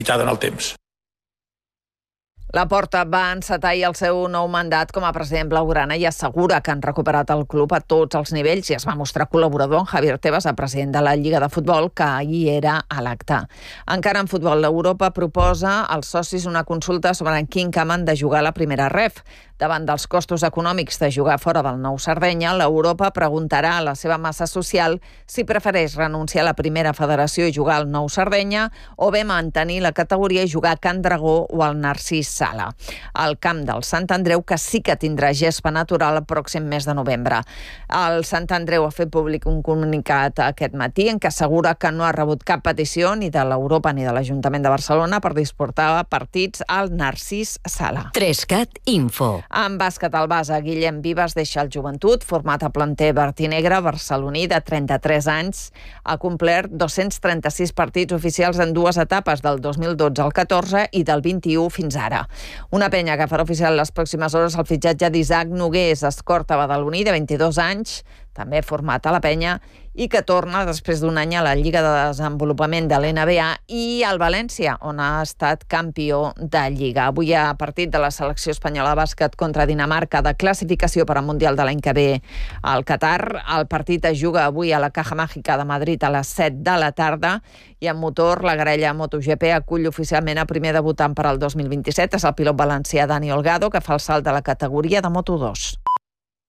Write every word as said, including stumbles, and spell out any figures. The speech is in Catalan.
limitada en el temps. Laporta va encetar ahir el seu nou mandat com a president blaugrana i assegura que han recuperat el club a tots els nivells i es va mostrar col·laborador en Javier Tebas, el president de la Lliga de Futbol, que ahir era a l'acte. Encara en futbol, l'Europa proposa als socis una consulta sobre en quin camp han de jugar la primera ref. Davant dels costos econòmics de jugar fora del Nou Sardenya, l'Europa preguntarà a la seva massa social si prefereix renunciar a la primera federació i jugar al Nou Sardenya o bé mantenir la categoria i jugar a Can Dragó o al Narcís Sala. El camp del Sant Andreu, que sí que tindrà gespa natural el pròxim mes de novembre. El Sant Andreu ha fet públic un comunicat aquest matí en què assegura que no ha rebut cap petició ni de l'Europa ni de l'Ajuntament de Barcelona per disputar partits al Narcís Sala. Trescat Info. En bàsquet, el base Guillem Vives deixa el Joventut, format a planter vertinegre barceloní de trenta-tres anys. Ha complert dos-cents trenta-sis partits oficials en dues etapes, del dos mil dotze al catorze i del vint-i-u fins ara. Una penya que farà oficial les pròximes hores el fitxatge d'Isaac Nogués, escorta badaloní de vint-i-dos anys, també format a la penya, i que torna després d'un any a la Lliga de Desenvolupament de l'N B A i al València, on ha estat campió de Lliga. Avui hi ha partit de la selecció espanyola de bàsquet contra Dinamarca de classificació per al Mundial de l'any que ve al Qatar. El partit es juga avui a la Caja Mágica de Madrid a les set de la tarda i en motor la grella MotoGP acull oficialment el primer debutant per al dos mil vint-i-set. És el pilot valencià Dani Olgado, que fa el salt de la categoria de Moto dos.